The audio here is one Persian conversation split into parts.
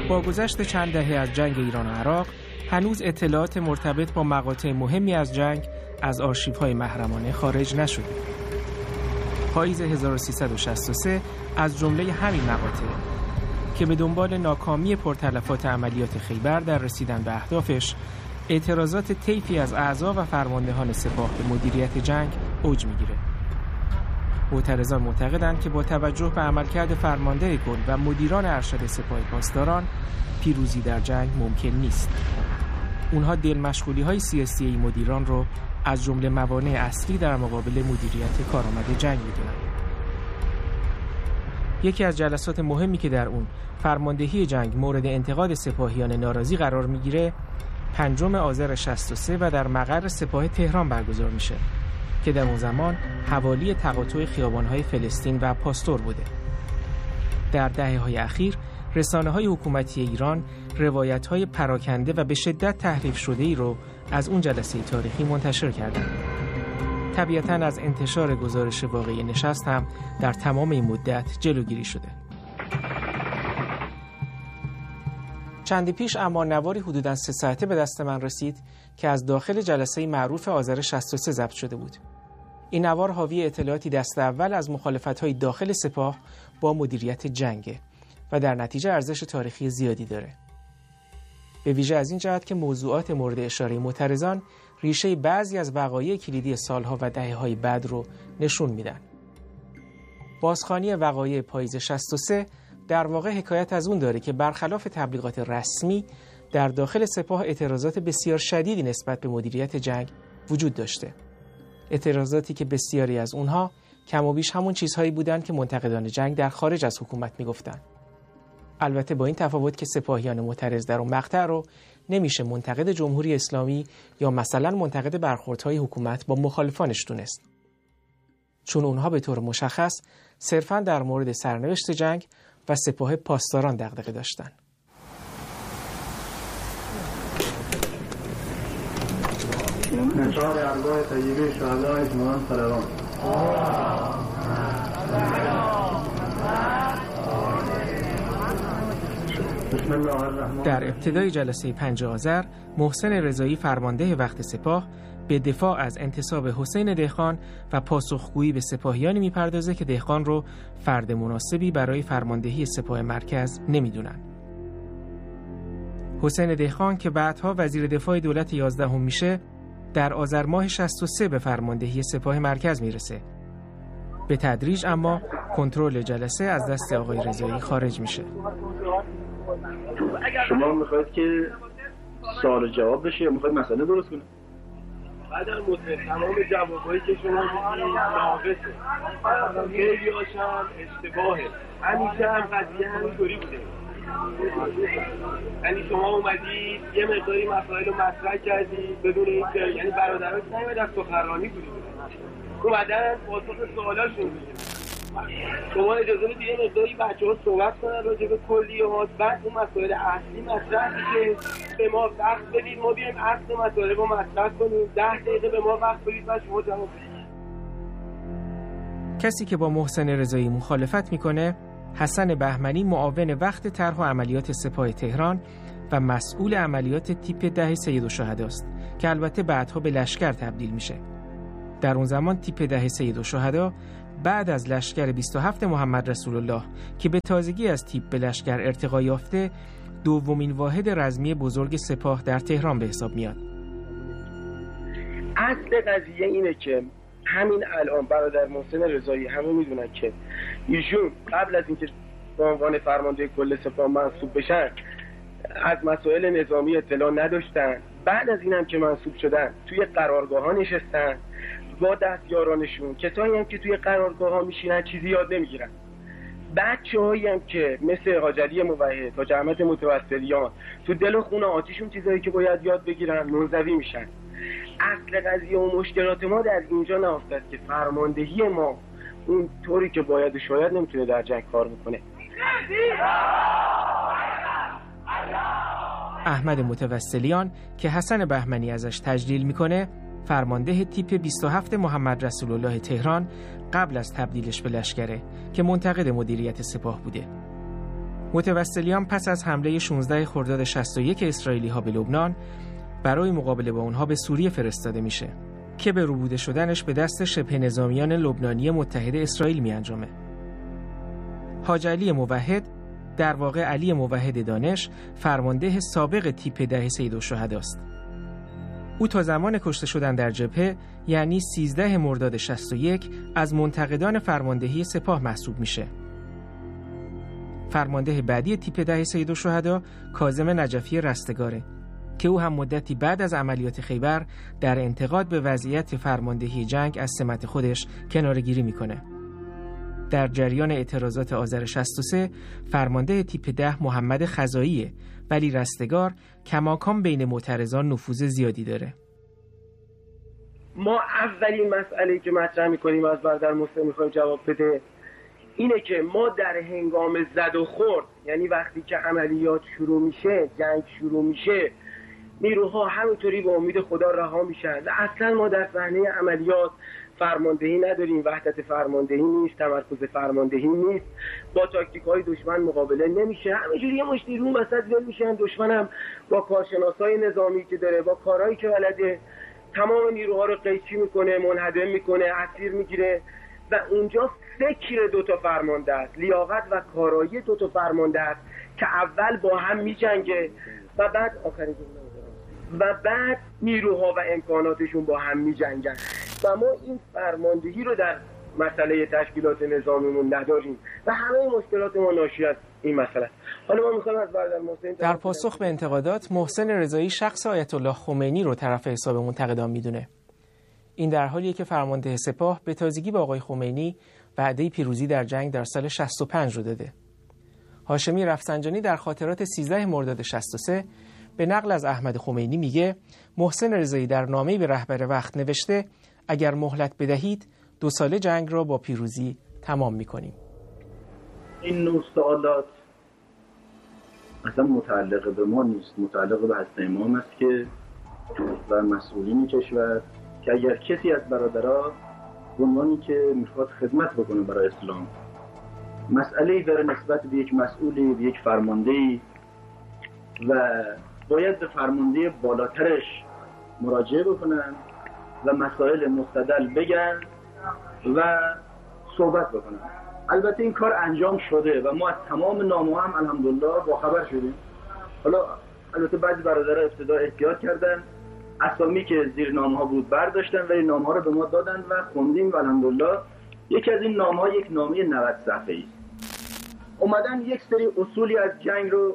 با گذشت چند دهه از جنگ ایران و عراق، هنوز اطلاعات مرتبط با مقاطع مهمی از جنگ از آرشیوهای محرمانه خارج نشده. پاییز 1363 از جمله همین مقاطع که به دنبال ناکامی پرتلفات عملیات خیبر در رسیدن به اهدافش، اعتراضات طیفی از اعضا و فرماندهان سپاه به مدیریت جنگ اوج میگیره. معترضان معتقدند که با توجه به عملکرد فرمانده کل و مدیران ارشد سپاه پاسداران، پیروزی در جنگ ممکن نیست. اونها دلمشغولی‌های سیاسی مدیران رو از جمله موانع اصلی در مقابل مدیریت کارآمد جنگ می‌دونن. یکی از جلسات مهمی که در اون فرماندهی جنگ مورد انتقاد سپاهیان ناراضی قرار میگیره 5 آذر 63 و در مقر سپاه تهران برگزار میشه که در اون زمان حوالی تقاطع خیابان‌های فلسطین و پاستور بوده. در دهه‌های اخیر رسانه‌های حکومتی ایران روایت‌های پراکنده و به شدت تحریف شده‌ای رو از اون جلسه تاریخی منتشر کردند. طبیعتاً از انتشار گزارش واقعی نشست هم در تمام این مدت جلوگیری شده. چندی پیش امان‌نواری حدوداً 3 ساعته به دست من رسید که از داخل جلسه معروف آذر 63 ضبط شده بود. این نوار حاوی اطلاعاتی دست اول از مخالفت‌های داخل سپاه با مدیریت جنگه و در نتیجه ارزش تاریخی زیادی داره. به ویژه از این جهت که موضوعات مورد اشاره معترضان ریشه بعضی از وقایع کلیدی سالها و دهه‌های بعد رو نشون میدن. بازخوانی وقایع پاییز 63 در واقع حکایت از اون داره که برخلاف تبلیغات رسمی در داخل سپاه اعتراضات بسیار شدیدی نسبت به مدیریت جنگ وجود داشته. اعتراضاتی که بسیاری از اونها کم و بیش همون چیزهایی بودند که منتقدان جنگ در خارج از حکومت میگفتن. البته با این تفاوت که سپاهیان معترض در اون مقطع رو نمیشه منتقد جمهوری اسلامی یا مثلا منتقد برخوردهای حکومت با مخالفانش دونست. چون اونها به طور مشخص صرفاً در مورد سرنوشت جنگ و سپاه پاسداران دغدغه داشتن. نشان ارگاه طیبه شهدای اجماعان فراوان. در ابتدای جلسه 5 آذر محسن رضایی فرمانده وقت سپاه به دفاع از انتصاب حسین دهقان و پاسخگویی به سپاهیانی میپردازه که دهقان رو فرد مناسبی برای فرماندهی سپاه مرکز نمیدونن. حسین دهقان که بعدها وزیر دفاع دولت 11 میشه، در آذر ماه 63 به فرماندهی سپاه مرکز میرسه. به تدریج اما کنترل جلسه از دست آقای رضایی خارج میشه. شما میخواید که سوال جواب بشه یا میخواید مسئله درست کنید؟ بعد از مدت تمام جوابایی که شما میدید ناقصه، خیلی هاشم اشتباهه. همیشه هم قضیه همینطوری بوده. یعنی شما اومدید یه مقداری مسائل رو مطرح کردید بدون اینکه یعنی برادران نمیاد از سخنرانی کنید، اومدن پاسخ سوالاشون میگن. شما اجازه بدید یه مقداری بچه‌ها صحبت کنن راجع به کلیات، بعد اون مسائل اصلی مطرح میشه. به ما وقت بدید ما بیایم اصل مسائل رو مطرح کنیم. 10 دقیقه به ما وقت بدید و شما جواب بدید. کسی که با محسن رضایی مخالفت میکنه حسن بهمنی، معاون وقت طرح و عملیات سپاه تهران و مسئول عملیات تیپ 10 سید الشهدا است که البته بعدها به لشکر تبدیل میشه. در اون زمان تیپ 10 سید الشهدا بعد از لشکر 27 محمد رسول الله که به تازگی از تیپ به لشکر ارتقا یافته، دومین واحد رزمی بزرگ سپاه در تهران به حساب میاد. اصل قضیه اینه که همین الان برادر محسن رضایی همه میدونن که ایشون قبل از اینکه به عنوان فرمانده کل سپاه منصوب بشن از مسائل نظامی اطلاع نداشتن. بعد از اینم که منصوب شدن توی قرارگاه ها نشستن با دستیارانشون، کسایی هم که توی قرارگاه ها میشینن چیزی یاد نمیگیرن. بچه‌هایی هم که مثل حاج علی موحد، حاج احمد متوسلیان تو دل و خون آتیشون چیزایی که باید یاد بگیرن منزوی میشن. اصل قضیه و مشکلات ما در اینجا نهفته که فرماندهی ما اون طوری که باید و شاید نمیتونه در جنگ کار بکنه. احمد متوسلیان که حسن بهمنی ازش تجلیل میکنه، فرمانده تیپ 27 محمد رسول الله تهران قبل از تبدیلش به لشکره که منتقد مدیریت سپاه بوده. متوسلیان پس از حمله 16 خرداد 61 اسرائیلی‌ها به لبنان برای مقابله با اونها به سوریه فرستاده میشه که به ربوده شدنش به دست شبه نظامیان لبنانی متحد اسرائیل میانجامه. حاج علی موحد، در واقع علی موحد دانش، فرمانده سابق تیپ 10 سیدالشهدا است. او تا زمان کشته شدن در جبهه، یعنی 13 مرداد 61، از منتقدان فرماندهی سپاه محسوب میشه. فرمانده بعدی تیپ 10 سیدالشهدا کاظم نجفی رستگاره که او هم مدتی بعد از عملیات خیبر در انتقاد به وضعیت فرماندهی جنگ از سمت خودش کناره‌گیری میکنه. در جریان اعتراضات آذر 63 فرمانده تیپ 10 محمد خزاییه، ولی رستگار کماکان بین معترضان نفوذ زیادی داره. ما اولین مسئله که مطرح میکنیم از برادر مسلم میخوایم جواب بده اینه که ما در هنگام زد و خورد، یعنی وقتی که عملیات شروع میشه، جنگ شروع میشه، نیروها همینطوری به امید خدا رها میشن و اصلا ما در صحنه عملیات فرماندهی نداریم، وحدت فرماندهی نیست، تمرکز فرماندهی نیست، با تاکتیک‌های دشمن مقابله نمیشه، همینجوری یه مشت نیرو وسط ول میشن. دشمنم با کارشناسای نظامی که داره، با کارهایی که بلده، تمام نیروها رو قیچی میکنه، منهدم میکنه، اسیر میگیره و اونجا فکر دوتا فرمانده است، لیاقت و کارایی دوتا فرمانده است که اول با هم میجنگه و بعد آخرین و بعد نیروها و امکاناتشون با هم می‌جنگن و ما این فرماندهی رو در مسئله تشکیلات نظامیمون نداریم و همه مشکلات ما ناشی از این مسئله. حالا ما می‌خوایم از برادر محسن در پاسخ به انتقادات، محسن رضایی شخص آیت الله خمینی رو طرف حساب منتقدان میدونه. این در حالیه که فرمانده سپاه به تازگی به آقای خمینی وعده پیروزی در جنگ در سال 65 رو داده. هاشمی رفسنجانی در خاطرات 13 مرداد 63 به نقل از احمد خمینی میگه محسن رضایی در نامه‌ای به رهبر وقت نوشته اگر مهلت بدهید 2 ساله جنگ را با پیروزی تمام میکنیم. این نوع سوالات اصلا متعلق به ما نیست، متعلق به حضرت امام است که و مسئولین کشور که اگر کسی از برادرها به عنوانی که میخواد خدمت بکنه برای اسلام مسئله‌ای داره نسبت به یک مسئولی، به یک فرماندهی و باید به فرمانده بالاترش مراجعه بکنن و مسائل مستدل بگن و صحبت بکنن. البته این کار انجام شده و ما از تمام نامه‌ها هم الحمدلله با خبر شدیم. حالا البته بعضی برادرها ابتدا احتیاط کردن، اسامی که زیر نامه‌ها بود برداشتن ولی نامه‌ها رو به ما دادن و خوندیم و الحمدلله یکی از این نامه‌ها یک نامه 90 صفحه‌ای است. اومدن یک سری اصولی از جنگ رو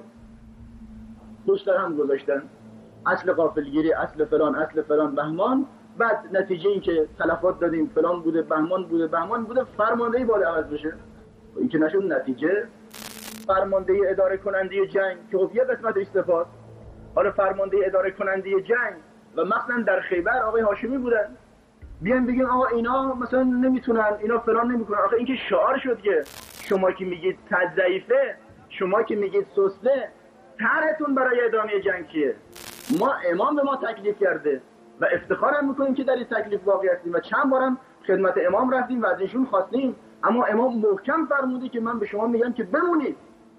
دوستان هم گذاشتن، اصل غافلگیری، اصل فلان بهمان، بعد نتیجه این که تلفات دادیم فلان بوده، بهمان بوده، فرماندهی باید عوض بشه. این که نشد نتیجه فرماندهی اداره کننده جنگ که خب یه قسمت استفاده، حالا فرماندهی اداره کننده جنگ و مثلا در خیبر آقای هاشمی بودن، بیان بگیم آقا اینا مثلا نمیتونن، اینا فلان نمیکنن. آخه این که شعار شد که شما که میگید ضعیفه، شما که میگید سسته، طرحتون برای ادامه جنگ چیه؟ ما امام به ما تکلیف کرده و افتخارم میکنیم که در این تکلیف واقع هستیم و چند بارم خدمت امام رفتیم و از ایشون خواستیم، اما امام محکم فرموده که من به شما میگم که بمونید.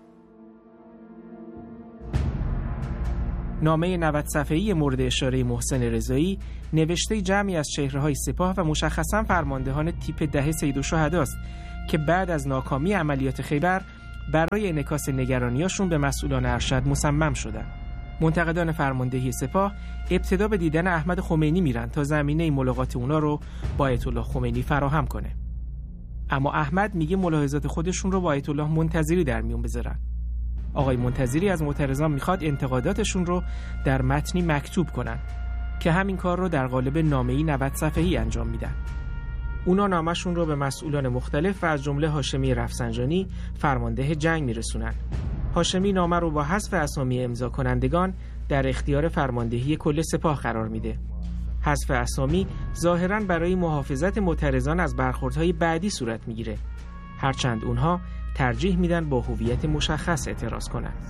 نامه 90 صفحه‌ای مورد اشاره محسن رضایی نوشته جمعی از چهره‌های سپاه و مشخصاً فرماندهان تیپ 10 سیدالشهدا است که بعد از ناکامی عملیات خیبر برای انعکاس نگرانیاشون به مسئولان ارشد مصمم شدند. منتقدان فرماندهی سپاه ابتدا به دیدن احمد خمینی میرن تا زمینه ملاقات اونا رو با آیت الله خمینی فراهم کنه. اما احمد میگه ملاحظات خودشون رو با آیت الله منتظری در میون بذارن. آقای منتظری از معترضان میخواد انتقاداتشون رو در متنی مکتوب کنن که همین کار رو در قالب نامه‌ای 90 صفحه‌ای انجام میدن. اونا نامشون رو به مسئولان مختلف و از جمله هاشمی رفسنجانی فرمانده جنگ میرسونن. هاشمی نامه رو با حذف اسامی امضا کنندگان در اختیار فرماندهی کل سپاه قرار میده. حذف اسامی ظاهراً برای محافظت معترضان از برخوردهای بعدی صورت میگیره، هرچند اونها ترجیح میدن با هویت مشخص اعتراض کنند.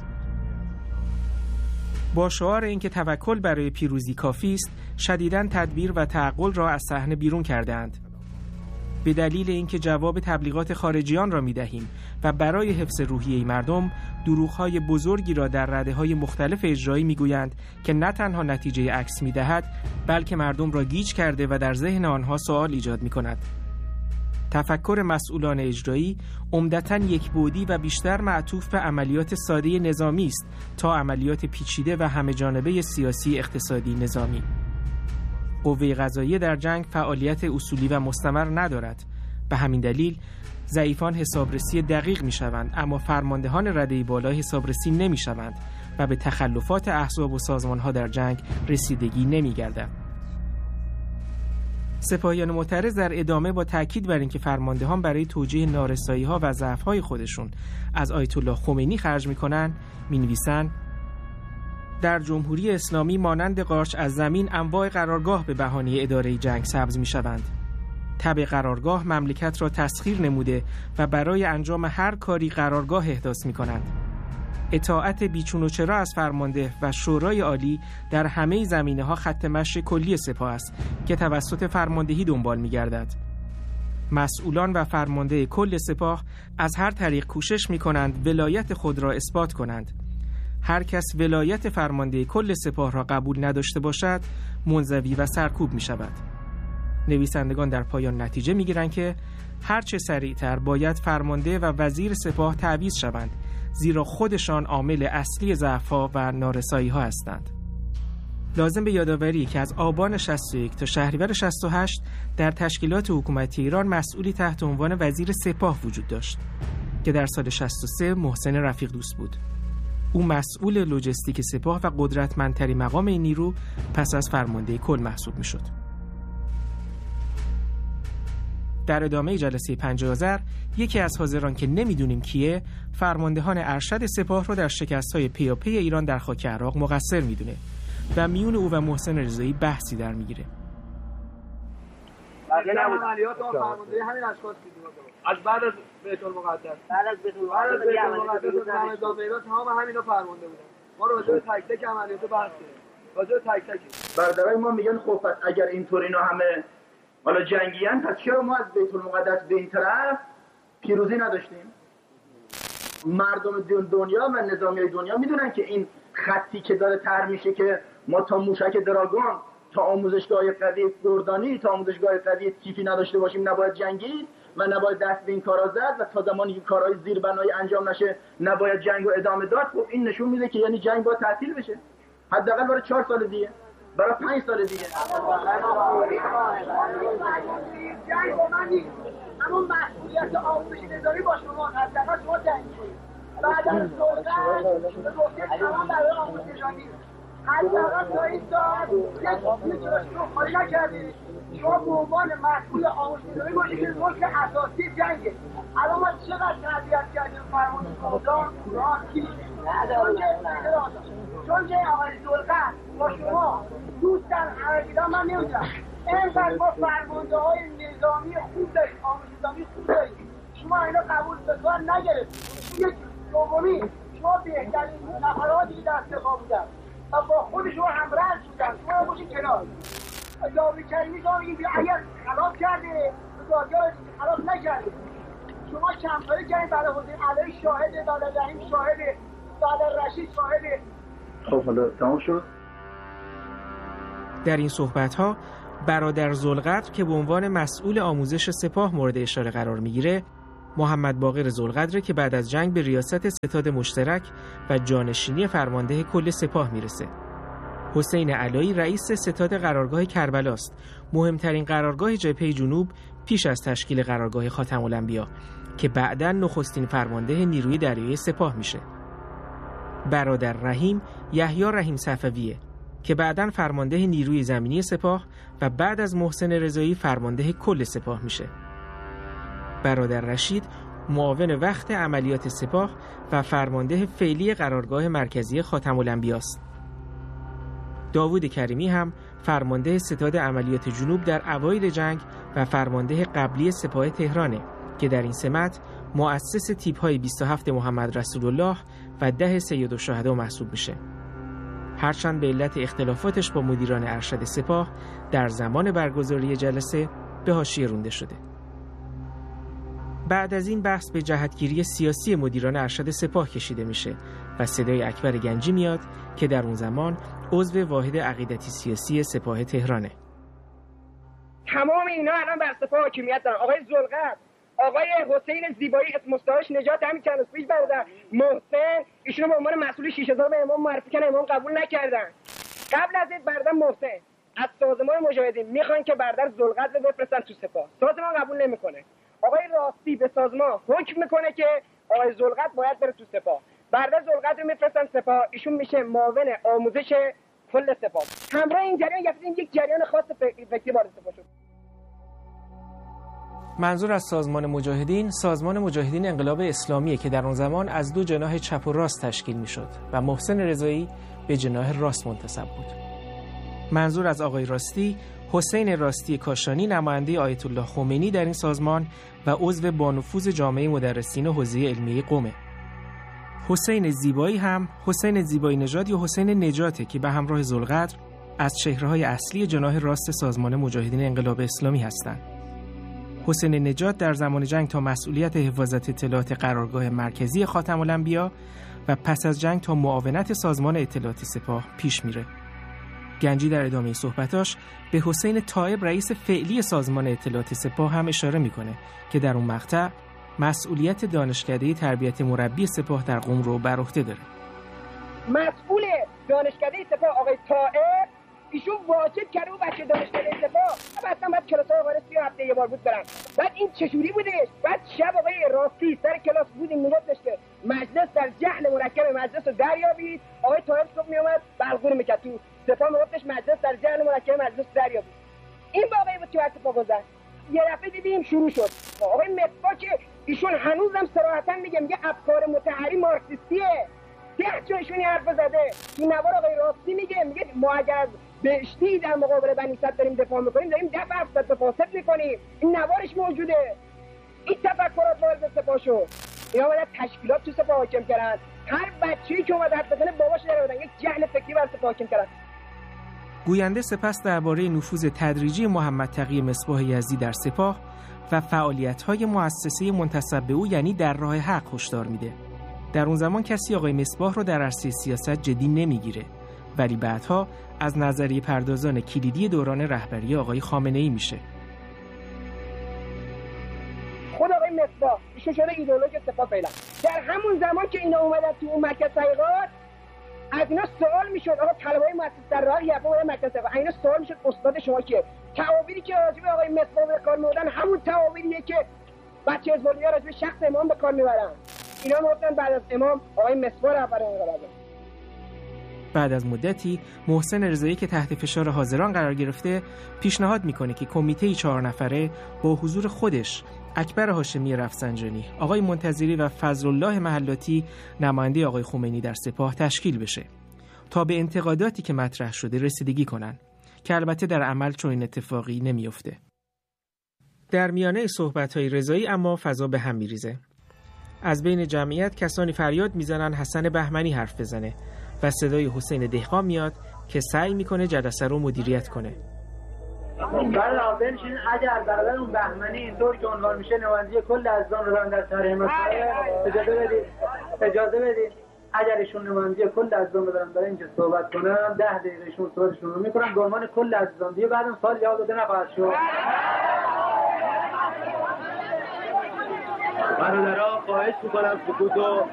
با شعار اینکه توکل برای پیروزی کافی است، شدیداً تدبیر و تعقل را از صحنه بیرون کردند. به دلیل اینکه جواب تبلیغات خارجیان را می‌دهیم و برای حفظ روحیه مردم دروغ‌های بزرگی را در رده‌های مختلف اجرایی می‌گویند که نه تنها نتیجه عکس می‌دهد بلکه مردم را گیج کرده و در ذهن آنها سوال ایجاد می‌کند. تفکر مسئولان اجرایی عمدتاً یکبعدی و بیشتر معطوف به عملیات ساده نظامی است تا عملیات پیچیده و همه‌جانبه سیاسی، اقتصادی، نظامی. قوه قضاییه در جنگ فعالیت اصولی و مستمر ندارد. به همین دلیل ضعیفان حسابرسی دقیق می‌شوند، اما فرماندهان رده بالا حسابرسی نمی‌شوند و به تخلفات احزاب و سازمان‌ها در جنگ رسیدگی نمی‌گردد. سپاهیان معترض در ادامه با تاکید بر اینکه فرماندهان برای توجیه نارسایی‌ها و ضعف‌های خودشون از آیت الله خمینی خرج می‌کنند، می‌نویسند: در جمهوری اسلامی مانند قارچ از زمین انواع قرارگاه به بهانه اداره جنگ سبز می‌شوند. تبع قرارگاه مملکت را تسخیر نموده و برای انجام هر کاری قرارگاه احداث می‌کنند. اطاعت بیچون و چرا از فرمانده و شورای عالی در همه زمینه‌ها خط مشی کلی سپاه است که توسط فرماندهی دنبال می‌گردد. مسئولان و فرمانده کل سپاه از هر طریق کوشش می‌کنند ولایت خود را اثبات کنند. هر کس ولایت فرمانده کل سپاه را قبول نداشته باشد منزوی و سرکوب می‌شود. نویسندگان در پایان نتیجه می‌گیرند که هر چه سریعتر باید فرمانده و وزیر سپاه تعویض شوند، زیرا خودشان عامل اصلی ضعف‌ها و نارسایی‌ها هستند. لازم به یادآوری که از آبان 61 تا شهریور 68 در تشکیلات حکومتی ایران مسئولی تحت عنوان وزیر سپاه وجود داشت که در سال 63 محسن رفیق دوست بود. او مسئول لوجستیک سپاه و قدرتمندترین مقام این نیرو پس از فرمانده کل محسوب می‌شد. در ادامه جلسه 50 آذر یکی از حاضران که نمیدونیم کیه فرماندهان ارشد سپاه رو در شکست‌های پیاپی ایران در خاک عراق مقصر میدونه و میون او و محسن رضایی بحثی در میگیره. این عملیات و فرماندهی همین اشخاص میدونه از بعد از بیت المقدس تمام همینا فرمانده بودن. ما راجع به تک تک عملیات بحث کردیم. راجع به تک تک برادرای ما میگن خب پس اگر اینطور اینا همه حالا جنگیان پس چرا ما از بیت المقدس به این طرف پیروزی نداشتیم؟ مردم دنیا و نظامی دنیا میدونن که این خطی که داره طرح میشه که ما تا موشک دراگون، تا آموزشگاه قوی گردانی، تا آموزشگاه قوی تیفی نداشته باشیم نباید جنگید و نباید دست به این کارا زد و تا زمانی که کارهای زیربنایی انجام نشه نباید جنگ رو ادامه داد. خب این نشون میده که یعنی جنگ باید تعطیل بشه، حداقل برای 4 سال دیگه، برای 5 سال دیگه. جنگ با من نیست، اما مسئولیت آموزش نظامی با شما هست. حداقل شما جنگ کنید. بعد از دولت به گفته تمام برای آموزش نظامی حداقل تا این ساعت یک جلوش رو خالی نکردید. شما به عنوان مسئول آموزش نظامی باشید که ملک اساسی جنگه. الان ما چقدر تربیت کردیم فرمان کردان راکی چون که آقای زلقت با شما دوستان عربیدان من نمیدونم اینقدر ما فرمانده های نظامی خوب داریم، آموزش نظامی خوب داریم، شما اینا قبول به کار نگرفتید. یک دومی شما بهترین نفراتی که در استقا بودن و با خود شما همراه بودن، شما باشید کنار جاوی کریمی شما بگید اگر خلاف کرده بزرگار خلاف نکرده. شما کمپاری کردید برای حسین علی شاهده، برای رحیم شاهده، برای رشید شاهده. خب حالا تمام شد. در این صحبت‌ها برادر ذوالقدر که به عنوان مسئول آموزش سپاه مورد اشاره قرار می‌گیره، محمد باقر ذوالقدر که بعد از جنگ به ریاست ستاد مشترک و جانشینی فرمانده کل سپاه میرسه. حسین علایی رئیس ستاد قرارگاه کربلا است، مهمترین قرارگاه جبهه جنوب پیش از تشکیل قرارگاه خاتم الانبیا که بعداً نخستین فرمانده نیروی دریایی سپاه میشه. برادر رحیم یحیی رحیم صفویه که بعداً فرمانده نیروی زمینی سپاه و بعد از محسن رضایی فرمانده کل سپاه میشه. برادر رشید معاون وقت عملیات سپاه و فرمانده فعلی قرارگاه مرکزی خاتم الانبیا است. داوود کریمی هم فرمانده ستاد عملیات جنوب در اوایل جنگ و فرمانده قبلی سپاه تهرانه که در این سمت مؤسس تیپ‌های 27 محمد رسول الله و 10 سید الشهدا محسوب میشه. هرچند به علت اختلافاتش با مدیران ارشد سپاه در زمان برگزاری جلسه به حاشیه رانده شده. بعد از این بحث به جهتگیری سیاسی مدیران ارشد سپاه کشیده میشه و صدای اکبر گنجی میاد که در اون زمان عضو واحد عقیدتی سیاسی سپاه تهرانه. تمام اینا الان بر سپاه حاکمیت دارن. آقای ذوالقرن، آقای حسین زیبایی اسم مستعارش نجات، همین چند روز پیش برادر محسن ایشونو به عنوان مسئول 6000 به امام معرفی کردن، امام قبول نکردن. قبل از این برادر محسن از سازمان مجاهدین میخوان که برادر ذوالقرن رو بفرستن تو سپاه، سازمان قبول نمیکنه. آقای راستی به سازمان حکم میکنه که آقای ذوالقرن باید بره تو سپاه، برادر ذوالقرن رو میفرستن سپاه، ایشون میشه معاون آموزش کل سپاه. همراه این جریان یک جریان خاص فکری وارد سپاه شد. منظور از سازمان مجاهدین انقلاب اسلامیه که در اون زمان از دو جناح چپ و راست تشکیل میشد و محسن رضایی به جناح راست منتسب بود. منظور از آقای راستی، حسین راستی کاشانی نماینده آیت الله خمینی در این سازمان و عضو بانفوذ جامعه مدرسین حوزه علمیه قم. حسین زیبایی هم حسین زیبایی نژاد یا حسین نجاته که به همراه ذوالقدر از چهره‌های اصلی جناح راست سازمان مجاهدین انقلاب اسلامی هستند. حسین نجات در زمان جنگ تا مسئولیت حفاظت اطلاعات قرارگاه مرکزی خاتم الانبیا و پس از جنگ تا معاونت سازمان اطلاعات سپاه پیش میره. گنجی در ادامه صحبتاش به حسین طایب رئیس فعلی سازمان اطلاعات سپاه هم اشاره میکنه که در اون مقطع مسئولیت دانشکده تربیت مربی سپاه در قم رو بر عهده داره. مسئول دانشکده سپاه آقای طایب ایشون واجب کرده و بچه دانشکده سپاه اصلا بعد کلاس‌های آقای 3 هفته یه بار بود برن. بعد این چجوری بودش؟ بعد شب آقای راستی سر کلاس بودیم میگفتش که مجلس در جهل مرکب مجلس رو دریابید. آقای طایب صبح میومد بلغور میکرد تو سپاه میگفتش مجلس در جهل مرکب مجلس دریابید. این واقعی بود که وقت سپاه گذشت. یه دفعه دیدیم شروع شد. آقای مصباح که ایشون هنوزم صراحتا میگه افکار متحری مارکسیستیه. 10 جایشون حرف زده. این نوار آقای راستی میگه ما اگر از بهشتی در مقابل بنی صد داریم دفاع میکنیم داریم دفع افسد فاسد میکنیم. این نوارش موجوده. این تفکرات وارد سپاه شد. اینا باید تشکیلات تو سپاه حاکم کردن. هر بچه‌ای که اومد حرف بزنه باباش در آوردن. یک جهل فکری بر سپاه حاکم کردن. گوینده سپس درباره نفوذ تدریجی محمد تقی مصباح یزدی در سپاه و فعالیت‌های مؤسسه منتسب به او یعنی در راه حق هشدار میده. در اون زمان کسی آقای مصباح رو در عرصه سیاست جدی نمیگیره، ولی بعدها از نظریه پردازان کلیدی دوران رهبری آقای خامنه‌ای میشه. خود آقای مصباح ایشون شده ایدئولوژ سپاه فعلا. در همون زمان که اینا اومدن تو اون مرکز تحقیقات از اینا سوال میشد آقا طلبای مؤسسه در راه یقه اومدن مرکز تحقیقات، اینا سوال میشد استاد شما که تعابیری که راجع به آقای مصباح به کار میبردن همون تعابیریه که بچه حزب‌الله راجع به شخص امام به کار میبرن. اینا گفتن بعد از امام آقای مصباح رهبر انقلاب. بعد از مدتی محسن رضایی که تحت فشار حاضران قرار گرفته پیشنهاد میکنه که کمیته 4 نفره با حضور خودش، اکبر هاشمی رفسنجانی، آقای منتظری و فضلالله محلاتی نماینده آقای خمینی در سپاه تشکیل بشه تا به انتقاداتی که مطرح شده رسیدگی کنن که البته در عمل چنین اتفاقی نمیفته. در میانه صحبت‌های رضایی اما فضا به هم میریزه. از بین جمعیت کسانی فریاد میزنن حسن بهمنی حرف بزنه و صدای حسین دهقان میاد که سعی میکنه جلسه رو مدیریت کنه. برای بنشین اگر برادر اون بهمنی اینطور که عنوان میشه نماینده کل عزیزان رو دارن در طرح مسائل اجازه بدید اگر ایشون نماینده کل عزیزان رو دارن برای اینجا صحبت کنن 10 دقیقه ایشون صحبتشون رو میکنن به عنوان کل عزیزان دیگه بعدم سوال جواب داده نخواهد شد. برادرها خواهش میکنم سکوتو.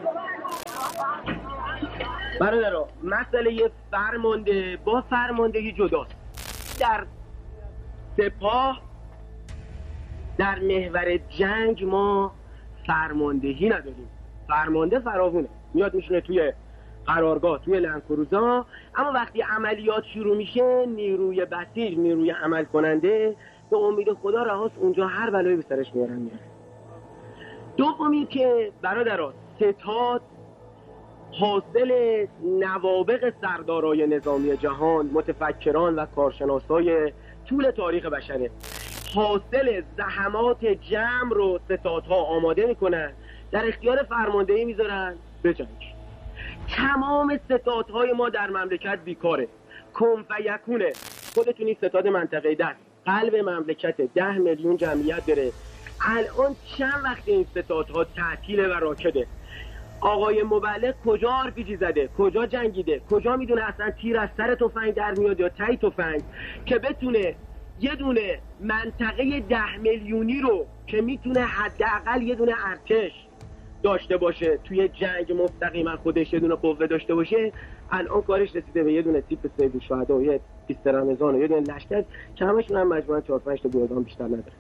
برادرها مسئله فرمانده با فرماندهی جداست. در سپاه در محور جنگ ما فرماندهی نداریم. فرمانده فراوونه میاد میشونه توی قرارگاه توی لنگ‌کروزا، اما وقتی عملیات شروع میشه نیروی بسیج نیروی عمل کننده به امید خدا رهاست اونجا هر بلایی به سرش میارن. دومی که برادرها ستاد حاصل نوابغ سردارای نظامی جهان، متفکران و کارشناسای طول تاریخ بشره. حاصل زحمات جمع رو ستادها آماده میکنن در اختیار فرماندهی میذارن به جنگ. تمام ستادهای ما در مملکت بیکاره، کن فیکونه. خودتونی ستاد منطقه 10 قلب مملکت 10 میلیون جمعیت داره، الان چند وقت این ستادها تعطیله و راکده؟ آقای مبلغ کجا آرپیجی زده؟ کجا جنگیده؟ کجا میدونه اصلا تیر از سر تفنگ در میاد یا تی تفنگ که بتونه یه دونه منطقه 10 میلیونی رو که میتونه حداقل یه دونه ارتش داشته باشه توی جنگ مستقیما خودش یه دونه قوه داشته باشه؟ الان کارش رسیده به یه دونه تیپ سید الشهدا و یه پیست رمضان و یه دونه لشکر که همشون هم مجموعاً 4-5 تا گروگان بیشتر نداره.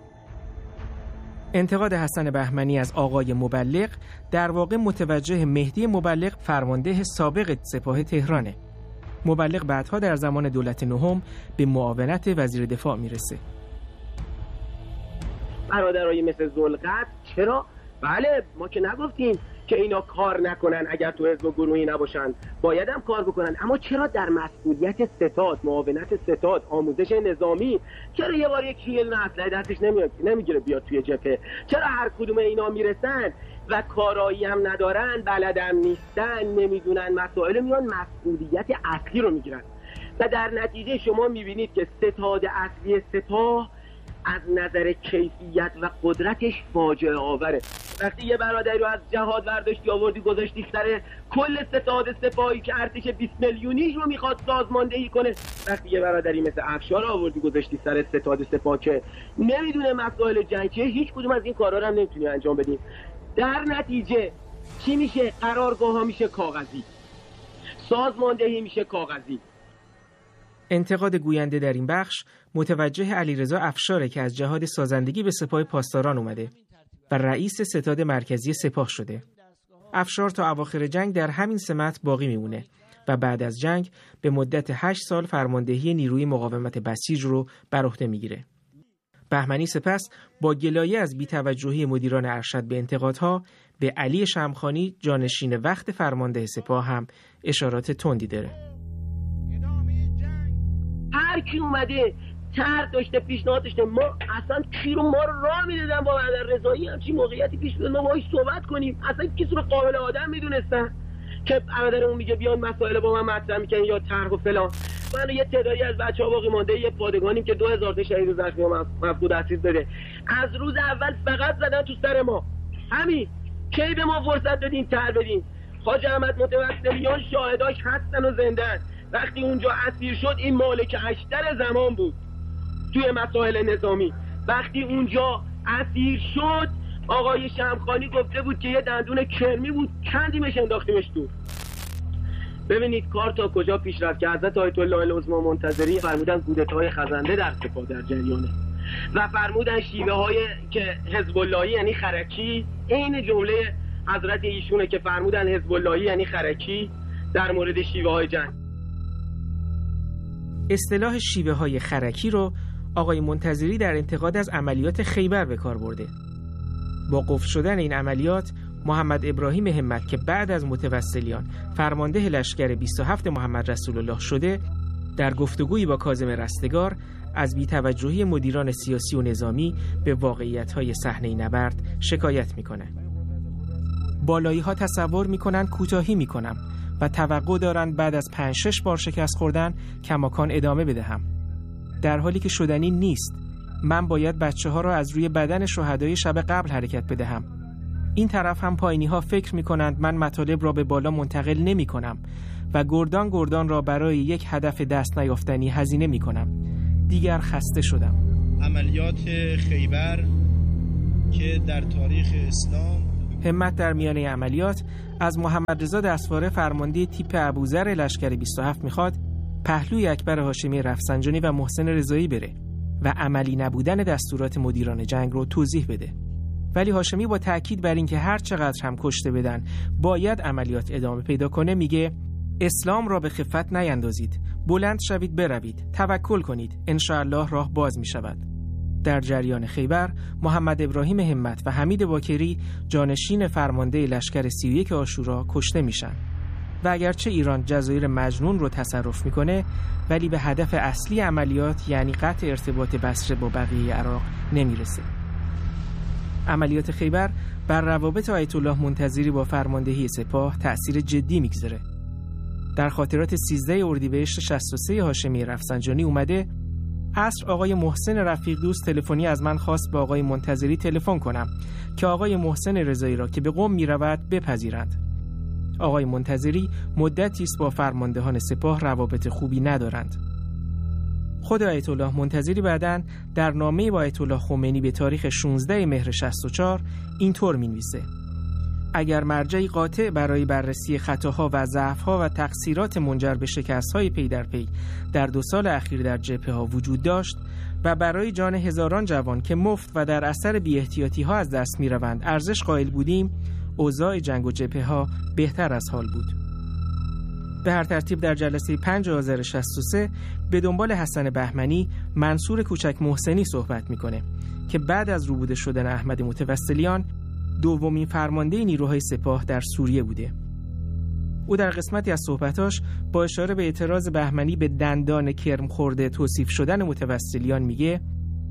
انتقاد حسن بهمنی از آقای مبلغ در واقع متوجه مهدی مبلغ فرمانده سابق سپاه تهرانه. مبلغ بعدها در زمان دولت نهم به معاونت وزیر دفاع میرسه. برادرای مثل ذوالقرد چرا؟ بله ما که نگفتیم که اینا کار نکنن، اگر تو حزب و گروهی نباشن باید هم کار بکنن، اما چرا در مسئولیت ستاد، معاونت ستاد، آموزش نظامی چرا یه بار یکی یه دونه اسلحه دستش نمیگیره بیاد توی جبهه؟ چرا هر کدوم اینا میرسن و کارایی هم ندارن، بلدم نیستن، نمیدونن مسائل، میان مسئولیت اصلی رو میگیرن و در نتیجه شما میبینید که ستاد اصلی سپاه از نظر کیفیت و قدرتش فاجعه آوره. وقتی یه برادری رو از جهاد برداشتی آوردی گذاشتی سر کل ستاد سپاهی که ارتش 20 میلیونیش رو میخواد سازماندهی کنه، وقتی یه برادری مثل افشار آوردی گذاشتی سر ستاد سپاه که نمیدونه مسائل جنگ چیه، هیچ کدوم از این کارا رو هم نمیتونی انجام بدیم. در نتیجه چی میشه؟ قرارگاه ها میشه کاغذی، سازماندهی میشه کاغذی. انتقاد گوینده در این بخش متوجه علیرضا افشاره که از جهاد سازندگی به سپاه پاسداران اومده و رئیس ستاد مرکزی سپاه شده. افشار تا اواخر جنگ در همین سمت باقی میمونه و بعد از جنگ به مدت 8 سال فرماندهی نیروی مقاومت بسیج رو بر عهده میگیره. بهمنی سپس با گلایه از بی‌توجهی مدیران ارشد به انتقادها به علی شمخانی جانشین وقت فرمانده سپاه هم اشارات تندی داره. هر کی اومده طرح داشته، پیشنهاد داشته، ما اصلا کی رو ما رو راه میدادن با برادر رضایی همچین موقعیتی پیش بیاد ما باهاش صحبت کنیم، اصلا کسی رو قابل آدم میدونستن که برادرمون میگه بیان مسائل با من مطرح میکنن یا طرح و فلان. من یه تعدادی از بچه‌ها باقی مانده یه پادگانیم که 2000 تا شهید و زخمی و مفقود اسیر داده، از روز اول فقط زدن تو سر ما. همین کی به ما فرصت دادین طرح بدین؟ حاج احمد متوسلیان شاهداش هستن و زنده‌اند. وقتی اونجا اسیر شد این مالک اشتر زمان بود توی مسائل نظامی. وقتی اونجا اسیر شد آقای شمخانی گفته بود که یه دندون کرمی بود کندیمش انداختیمش تو. ببینید کار تا کجا پیش رفت که حضرت آیت الله العظمی منتظری فرمودن کودتای خزنده در سپاه در جریانه و فرمودن شیوه های که حزب اللهی یعنی خرکی، این جمله حضرت ایشونه که فرمودن حزب اللهی یعنی خرکی در مورد شیوه های جنگ. اصطلاح شیوه های خرکی رو آقای منتظری در انتقاد از عملیات خیبر به کار برده. با قفل شدن این عملیات محمد ابراهیم همت که بعد از متوسلیان فرمانده لشکر 27 محمد رسول الله شده، در گفتگویی با کاظم رستگار از بی‌توجهی مدیران سیاسی و نظامی به واقعیت‌های صحنه نبرد شکایت میکنه. بالایی‌ها تصور میکنن کوتاهی میکنم و توقع دارن بعد از 5-6 بار شکست خوردن کماکان ادامه بدهم، در حالی که شدنی نیست. من باید بچه‌ها را از روی بدن شهدای شب قبل حرکت بدهم. این طرف هم پایینی‌ها فکر می‌کنند من مطالب را به بالا منتقل نمی‌کنم و گردان را برای یک هدف دست نیافتنی هزینه می‌کنم. دیگر خسته شدم. عملیات خیبر که در تاریخ اسلام همت در میانه عملیات از محمد رضا دستواره فرمانده تیپ ابوذر لشکر 27 می‌خواد پهلوی اکبر هاشمی رفسنجانی و محسن رضایی بره و عملی نبودن دستورات مدیران جنگ رو توضیح بده. ولی هاشمی با تأکید بر اینکه هر چقدر هم کشته بدن باید عملیات ادامه پیدا کنه میگه اسلام را به خفت نیندازید، بلند شوید بروید، توکل کنید، انشاءالله راه باز می شود. در جریان خیبر محمد ابراهیم همت و حمید باکری جانشین فرمانده لشکر 31 عاشورا کشته میشن و اگرچه ایران جزایر مجنون رو تصرف میکنه ولی به هدف اصلی عملیات یعنی قطع ارتباط بصره با بقیه عراق نمیرسه. عملیات خیبر بر روابط آیت الله منتظری با فرماندهی سپاه تأثیر جدی میگذاره. در خاطرات 13 اردیبهشت 63 هاشمی رفسنجانی اومده عصر آقای محسن رفیق دوست تلفنی از من خواست به آقای منتظری تلفن کنم که آقای محسن رضایی را که به قم می‌رود بپذیرند. آقای منتظری مدتی است با فرماندهان سپاه روابط خوبی ندارند. خود آیت الله منتظری بعداً در نامه‌ای با آیت الله خمینی به تاریخ 16 مهر 64 اینطور می‌نویسه: اگر مرجعی قاطع برای بررسی خطاها و ضعف‌ها و تقصیرات منجر به شکست‌های پی در پی در 2 سال اخیر در جبهه‌ها وجود داشت و برای جان هزاران جوان که مفت و در اثر بی‌احتیاطی‌ها از دست می‌روند ارزش قائل بودیم، اوضاع جنگ و جبهه‌ها بهتر از حال بود. به هر ترتیب در جلسه 5 آذر 63 به دنبال حسن بهمنی منصور کوچک محسنی صحبت می‌کنه که بعد از روبوده شدن احمد متوسلیان دومین فرمانده نیروهای سپاه در سوریه بوده. او در قسمتی از صحبتاش با اشاره به اعتراض بهمنی به دندان کرم خورده توصیف شدن متوسلیان میگه: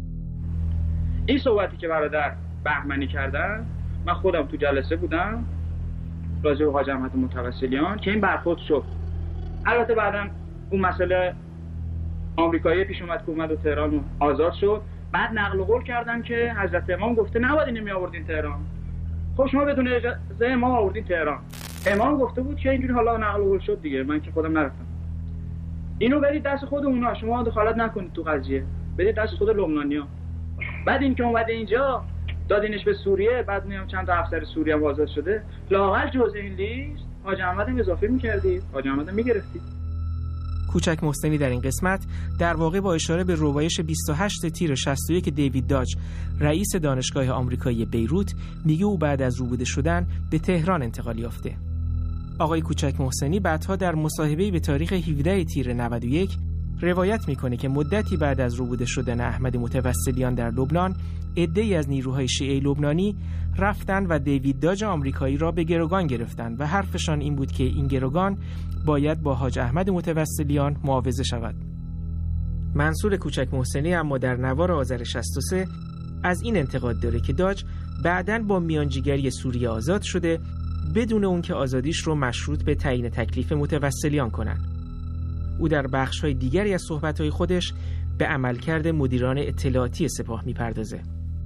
این صحبتی که برادر بهمنی کردن، من خودم تو جلسه بودم راجع به حاج احمد متوسلیان که این برخورد شد. البته بعداً اون مسئله آمریکایی پیش اومد که اومد و تهران آزاد شد. بعد نقل قول کردن که حضرت امام گفته نباید اینو می آوردین تهران. خب شما بدون اجازه امام آوردین تهران. امام گفته بود که اینجوری حالا نقل قول شد دیگه، من که خودم نرفتم. اینو برید دست خود اونا، شما دخالت نکنید تو قضیه، برید دست خود لبنانی‌ها. بعد این که اومده اینجا دادینش به سوریه، بعد میام چند تا افسر سوریه هم آزاد شده، لااقل جزء این لیست حاج احمد اضافه می‌کردید، حاج احمد می‌گرفتید. کوچک محسنی در این قسمت در واقع با اشاره به روایش 28 تیر 61 دیوید داج، رئیس دانشگاه آمریکایی بیروت، میگه او بعد از روبوده شدن به تهران انتقال یافته. آقای کوچک محسنی بعدها در مصاحبه‌ای به تاریخ 17 تیر 91 روایت میکنه که مدتی بعد از روبوده شدن احمد متوسلیان در لبنان، عده‌ای از نیروهای شیعه لبنانی رفتند و دیوید داج آمریکایی را به گروگان گرفتند و حرفشان این بود که این گروگان باید با حاج احمد متوسلیان معاوضه شود. منصور کوچک محسنی اما در نوار آذر 63 از این انتقاد داره که داج بعداً با میانجیگری سوریه آزاد شده بدون اون که آزادیش رو مشروط به تعیین تکلیف متوسلیان کنن. او در بخش‌های دیگری از صحبت‌های خودش به عملکرد مدیران اطلاعاتی سپاه می‌پردازه.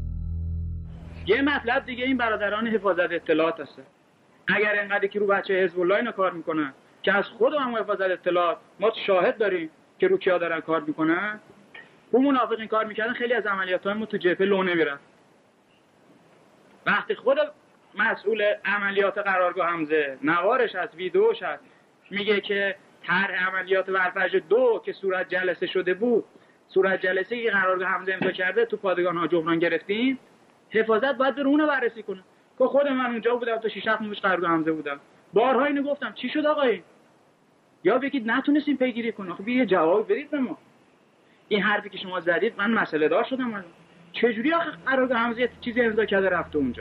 یه مطلب دیگه این برادران حفاظت اطلاعات هست. اگر انقدر که رو بچه حزب الله اینا کار میکنن که از خود هم حفاظت اطلاعات ما شاهد داریم که رو کیا دارن کار میکنن، اون منافق این کار میکردن خیلی از عملیات‌های ما تو جبهه لو نمیرن. وقتی خود مسئول عملیات قرارگاه حمزه نوارش از ویدیوش هست میگه که طرح عملیات ورفج 2 که صورت جلسه شده بود، صورت جلسه که قرارگاه حمزه امضا کرده تو پادگان ها جبران گرفتیم، حفاظت باید بره اونو بررسی کنه. که خود من اونجا بودم تا 6 ماه پیش قرارگاه حمزه بودم، بارها اینو گفتم چی شد آقای؟ یا بگید نتونستیم پیگیری کنیم. خب یه جواب بدید به ما. این حرفی که شما زدید من مسئله دار شدم. چجوری آخه قرارگاه حمزه چیزی امضا کرده رفته اونجا؟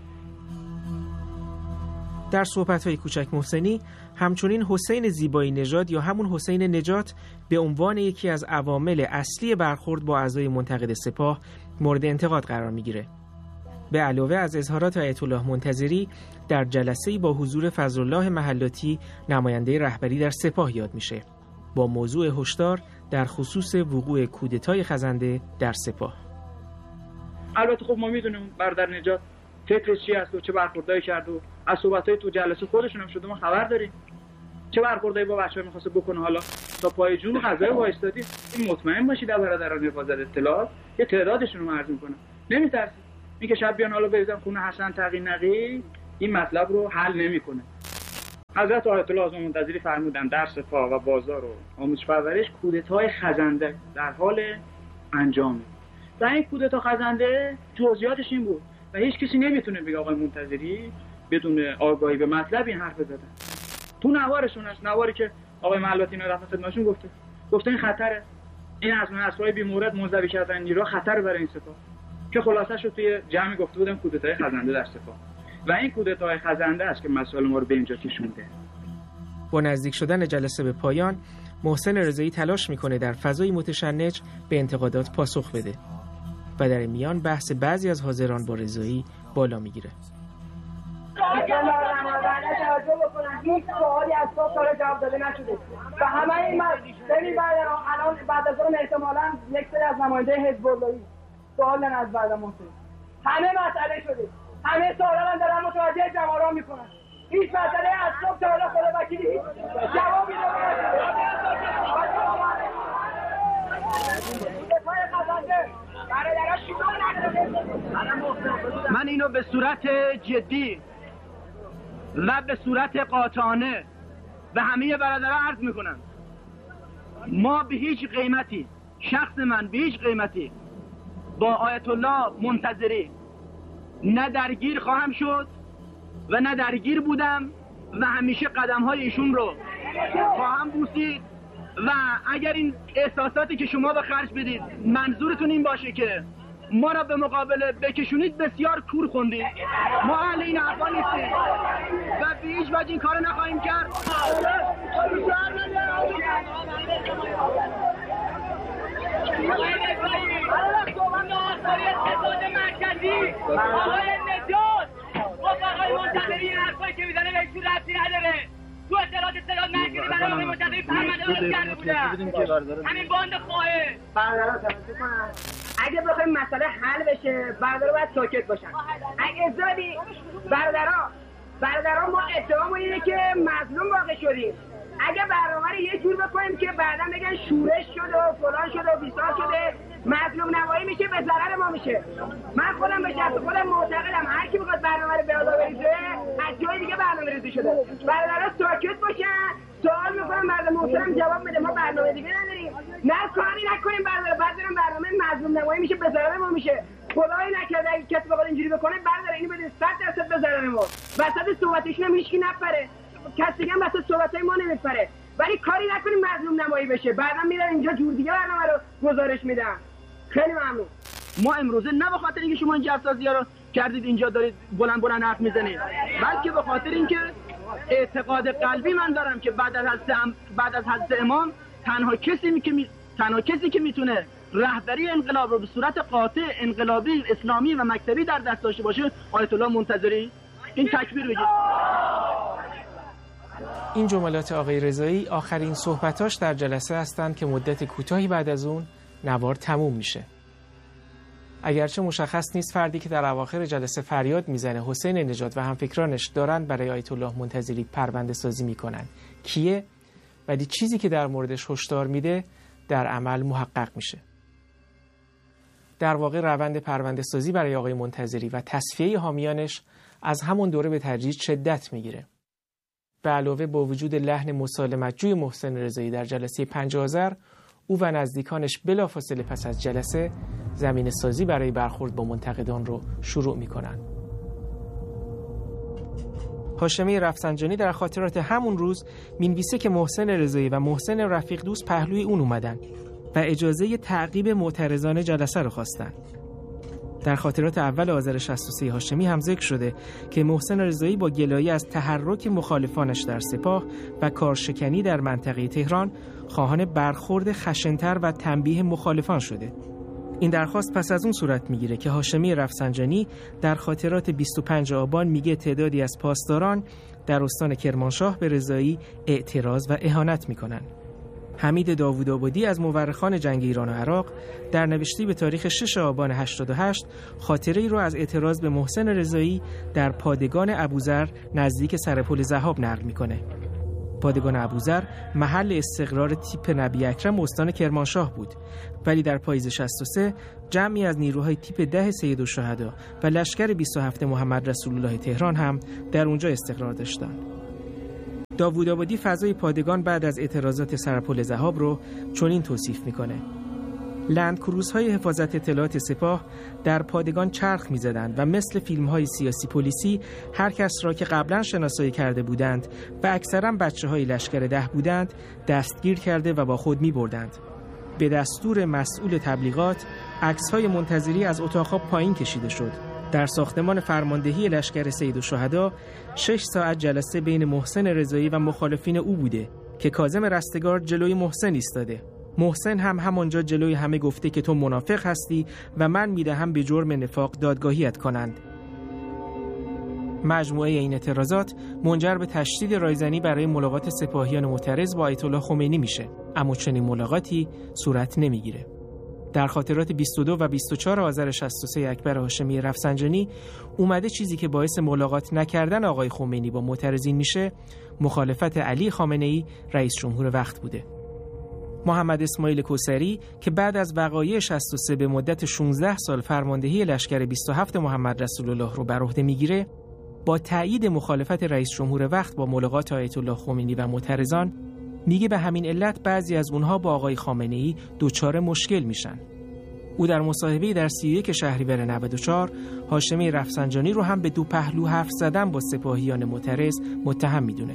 در صحبت‌های کوچک محسنی همچنین حسین زیبایی نژاد یا همون حسین نجات به عنوان یکی از عوامل اصلی برخورد با اعضای منتقد سپاه مورد انتقاد قرار میگیره. به علاوه از اظهارات آیت الله منتظری در جلسه‌ای با حضور فضلالله محلاتی نماینده رهبری در سپاه یاد میشه با موضوع هشدار در خصوص وقوع کودتای خزنده در سپاه. البته خب ما میدونیم برادر نجات فکرش چی است و چه برخوردایی کرد و از صحبت‌های تو جلسه خودشون هم شده ما خبر داریم چه برخوردایی با بچه‌ها می‌خواسته بکنه. حالا تا پای جون قضیه وایستادی. این مطمئن باشید برادران حفاظت اطلاعات یه تعدادشون رو عرض می‌کنه نمی‌ترسید اینکه شب بیان حالا بریزن خونه حسن تقی نقی این مطلب رو حل نمی‌کنه. حضرت آیت الله اعظم منتظری فرمودن در سپاه و بازار و آموزش پرورش کودتای خزنده در حال انجامه. و این کودتا خزنده جزئیاتش این بود و هیچ کسی نمیتونه بگه آقای منتظری بدون آگاهی به مطلب این حرف زدن. تو نوارشون هست، نواری که آقای محلاتی اینا رفت خدمتشون گفته این خطره، این از اسبای بی مورد منزوی کردن نیرو خطر برای این سپاه که خلاصش رو توی جمعی گفته بودن کودتای خزنده در سپاه و این کودتای خزنده است که مسائل ما رو به اینجا کشونده. با نزدیک شدن جلسه به پایان محسن رضایی تلاش میکنه در فضای متشنج به انتقادات پاسخ بده و در میان بحث بعضی از حاضران با رضایی بالا میگیره. تو بکنن. هیچ سوالی از صبح تا جواب داده نشده و همه این ببین الان بعد از اون احتمالاً یک سری از نماینده حزب اللهی سوال از بعد محسن همه مسئله شده، همه سوالا دارن متوجه جوارا میکنن. هیچ مسئله از صبح تا حالا خود وکیلی هیچ جوابی من اینو به صورت جدی و به صورت قاطعانه به همه برادران عرض میکنم. ما به هیچ قیمتی، شخص من به هیچ قیمتی با آیت الله منتظری نه درگیر خواهم شد و نه درگیر بودم و همیشه قدم های ایشون رو خواهم بوسید و اگر این احساساتی که شما به خرج بدید منظورتون این باشه که ما را به مقابله بکشونید، بسیار کور خوندید. ما اهل این حرفا نیستیم و به هیچ وجه این کارو نخواهیم کرد. آقای نجات آقای منتظری این حرفایی که میزنه بهشون ربطی نداره. تو اطلاعات مرکزی برای آقای منتظری پرونده درست کرده بودن. همین باند خواهه برادران توجه کنن. اگه بخوایم مسئله حل بشه برادران باید ساکت باشن. اگه زادی برادران ما اتهام اینه که مظلوم واقع شدیم. اگه برنامه رو یه جور بکنیم که بعدا بگن شورش شده و فلان شده و بیسار شده، مظلوم نمایی میشه، به ضرر ما میشه. من خودم به شخص خودم معتقدم هر کی بخواد برنامه رو به بالا بریزه از جای دیگه برنامه ریزی شده. برادران ساکت باشن، سوال میکنم بعد محترم جواب بده. ما برنامه دیگه نداریم، نه کاری نکنیم برادر بعد بریم برنامه مظلوم نمایی میشه، به ضرر ما میشه. خدای نکرده اگه کسی بخواد اینجوری بکنه برادر اینو بده 100% به ضرر ما. وسط صحبتش هم هیچکی نپره، کسی دیگه هم وسط صحبتای ما نمیپره، ولی کاری نکنیم مظلوم نمایی بشه. بعدا میرن اینجا جور دیگه برنامه رو گزارش میدن. خیلی ممنون. ما امروزه نه به خاطر اینکه شما این جسازی‌ها رو کردید اینجا دارید بلند بلند حرف میزنید، بلکه به خاطر اینکه اعتقاد قلبی من دارم که بعد از حضرت امام تنها کسی که میتونه رهبری انقلاب رو به صورت قاطع انقلابی اسلامی و مکتبی در دست داشته باشه آیت الله منتظری. این تکبیر بگید. این جملات آقای رضایی آخرین صحبتاش در جلسه هستند که مدت کوتاهی بعد از اون نوار تموم میشه. اگرچه مشخص نیست فردی که در اواخر جلسه فریاد میزنه حسین نژاد و همفکرانش دارن برای آیت الله منتظری پرونده سازی میکنن کیه، ولی چیزی که در موردش هشدار میده در عمل محقق میشه. در واقع روند پرونده سازی برای آقای منتظری و تصفیه حامیانش از همون دوره به تدریج شدت میگیره. به علاوه با وجود لحن مسالمت‌جوی محسن رضایی در جلسه 5 آذر، او و نزدیکانش بلافاصله پس از جلسه زمین سازی برای برخورد با منتقدان رو شروع میکنن. هاشمی رفسنجانی در خاطرات همون روز مینویسه که محسن رضایی و محسن رفیق دوست پهلوی اون اومدن و اجازه تعقیب معترضان جلسه رو خواستن. در خاطرات اول آذر 63 هاشمی هم ذکر شده که محسن رضایی با گلایه از تحرک مخالفانش در سپاه و کارشکنی در منطقه تهران خواهان برخورد خشن‌تر و تنبیه مخالفان شده. این درخواست پس از اون صورت میگیره که هاشمی رفسنجانی در خاطرات 25 آبان میگه تعدادی از پاسداران در استان کرمانشاه به رضایی اعتراض و اهانت میکنن. حمید داوودآبادی از مورخان جنگ ایران و عراق در نوشتی به تاریخ 6 آبان 88 خاطره‌ای رو از اعتراض به محسن رضایی در پادگان ابوذر نزدیک سرپل ذهاب نقل میکنه. پادگان ابوذر محل استقرار تیپ نبی اکرم استان کرمانشاه بود، ولی در پاییز 63 جمعی از نیروهای تیپ 10 سیدالشهدا و لشکر 27 محمد رسول الله تهران هم در اونجا استقرار داشتند. داوودآبادی فضای پادگان بعد از اعتراضات سرپل ذهاب رو چنین توصیف میکنه: لندکروزهای حفاظت اطلاعات سپاه در پادگان چرخ می‌زدند و مثل فیلم‌های سیاسی پلیسی هر کس را که قبلا شناسایی کرده بودند و اکثرا بچه‌های لشکر 10 بودند دستگیر کرده و با خود می‌بردند. به دستور مسئول تبلیغات عکس‌های منتظری از اتاق‌ها پایین کشیده شد. در ساختمان فرماندهی لشکر سیدالشهدا 6 ساعت جلسه بین محسن رضایی و مخالفین او بوده که کاظم رستگار جلوی محسن ایستاده. محسن هم همانجا جلوی همه گفته که تو منافق هستی و من میدهم به جرم نفاق دادگاهیت کنند. مجموعه این اعتراضات منجر به تشدید رایزنی برای ملاقات سپاهیان معترض با آیت الله خمینی میشه، اما چنین ملاقاتی صورت نمیگیره. در خاطرات 22 و 24 آذر 63 اکبر هاشمی رفسنجانی اومده چیزی که باعث ملاقات نکردن آقای خمینی با معترضین میشه مخالفت علی خامنه‌ای رئیس جمهور وقت بوده. محمد اسماعیل کوثری که بعد از وقایع 63 به مدت 16 سال فرماندهی لشکر 27 محمد رسول الله رو بر عهده میگیره، با تایید مخالفت رئیس جمهور وقت با ملاقات آیت الله خمینی و معترضان میگه به همین علت بعضی از اونها با آقای خامنه‌ای دچار مشکل میشن. او در مصاحبه‌ای در 31 شهریور 94 هاشمی رفسنجانی رو هم به دو پهلو حرف زدن با سپاهیان معترض متهم میدونه.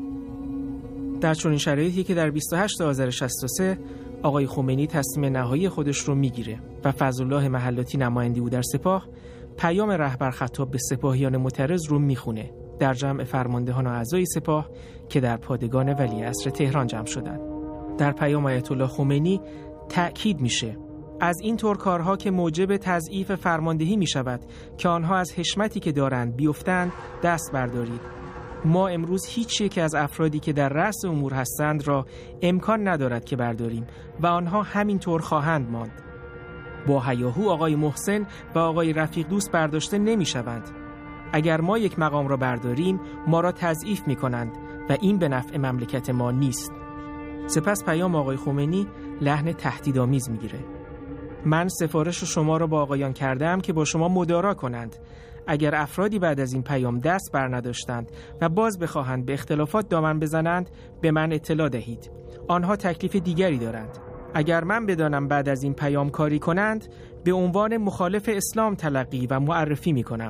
در چنین شرایطی که در 28 آذر 63 آقای خمینی تصمیم نهایی خودش رو میگیره و فضلالله محلاتی نماینده او در سپاه پیام رهبر خطاب به سپاهیان معترض رو میخونه در جمع فرماندهان و اعضای سپاه که در پادگان ولیعصر تهران جمع شدند. در پیام آیت الله خمینی تأکید میشه از این طور کارها که موجب تضعیف فرماندهی میشود که آنها از حشمتی که دارند بیفتند دست بردارید. ما امروز هیچ یک از افرادی که در رأس امور هستند را امکان ندارد که برداریم و آنها همین طور خواهند ماند. با هیاهو آقای محسن و آقای رفیق دوست برداشته نمی شوند. اگر ما یک مقام را برداریم ما را تضعیف می کنند و این به نفع مملکت ما نیست. سپس پیام آقای خمینی لحن تهدیدآمیز می گیره. من سفارش شما را با آقایان کردم که با شما مدارا کنند. اگر افرادی بعد از این پیام دست بر نداشتند و باز بخواهند به اختلافات دامن بزنند به من اطلاع دهید. آنها تکلیف دیگری دارند. اگر من بدانم بعد از این پیام کاری کنند به عنوان مخالف اسلام تلقی و معرفی می کنم.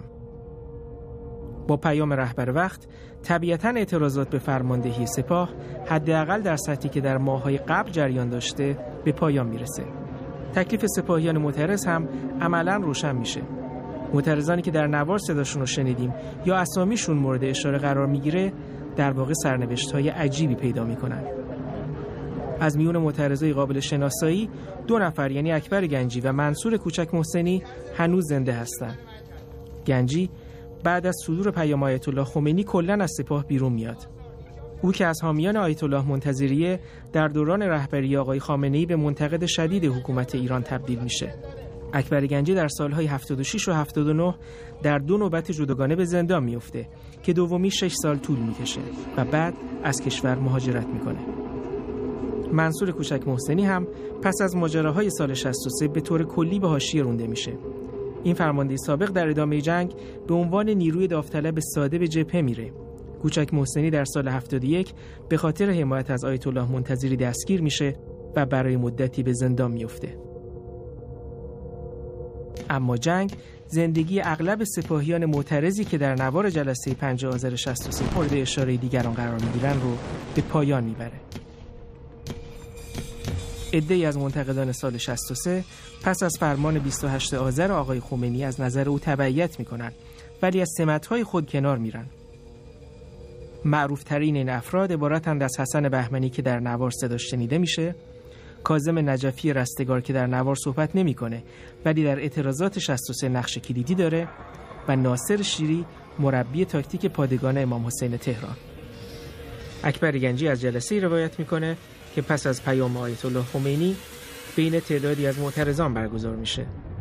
با پیام رهبر وقت طبیعتاً اعتراضات به فرماندهی سپاه حداقل در سطحی که در ماه‌های قبل جریان داشته به پایان میرسه. تکلیف سپاهیان معترض هم عملاً روشن میشه. معترضانی که در نوار صداشون رو شنیدیم یا اسامیشون مورد اشاره قرار میگیره در واقع سرنوشت‌های عجیبی پیدا میکنن. از میون معترضای قابل شناسایی 2 نفر یعنی اکبر گنجی و منصور کوچک محسنی هنوز زنده هستند. گنجی بعد از صدور پیام آیت الله خمینی کلاً از سپاه بیرون میاد. او که از حامیان آیت الله منتظریه در دوران رهبری آقای خامنه‌ای به منتقد شدید حکومت ایران تبدیل میشه. اکبر گنجی در سالهای 76 و 79 در 2 نوبت جداگانه به زندان میفته که دومی 6 سال طول میکشه و بعد از کشور مهاجرت میکنه. منصور کوچک محسنی هم پس از ماجراهای سال 63 به طور کلی به حاشیه رونده میشه. این فرمانده سابق در ادامه جنگ به عنوان نیروی داوطلب ساده به جبهه میره. کوچک محسنی در سال 71 به خاطر حمایت از آیت الله منتظری دستگیر میشه و برای مدتی به زندان میفته. اما جنگ زندگی اغلب سپاهیان معترضی که در نوار جلسه 5 آذر 63 مورد اشاره دیگران قرار میگیرن رو به پایان میبره. عده‌ای از منتقدان سال 63 پس از فرمان 28 آذر آقای خمینی از نظر او تبعیت میکنن ولی از سمت‌های خود کنار میرن. معروف ترین این افراد عبارتند از حسن بهمنی که در نوار صداش شنیده میشه، کاظم نجفی رستگار که در نوار صحبت نمیکنه ولی در اعتراضات 63 نقش کلیدی داره و ناصر شیری مربی تاکتیک پادگان امام حسین تهران. اکبر گنجی از جلسه‌ای روایت میکنه که پس از پیام آیت الله خمینی بین تعدادی از معترضان برگزار میشه.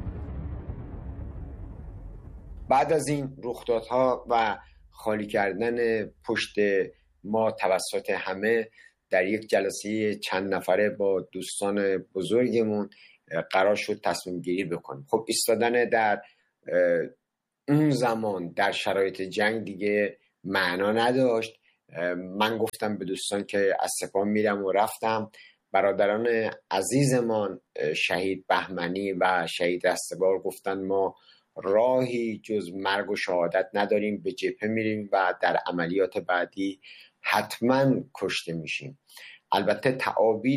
بعد از این رخدادها و خالی کردن پشت ما توسط همه در یک جلسه چند نفره با دوستان بزرگمون قرار شد تصمیم گیری بکنیم. خب ایستادن در اون زمان در شرایط جنگ دیگه معنا نداشت. من گفتم به دوستان که از سپاه میرم و رفتم. برادران عزیزمان شهید بهمنی و شهید رستگار گفتن ما راهی جز مرگ و شهادت نداریم، به جبهه میریم و در عملیات بعدی حتما کشته میشیم. البته تعابیر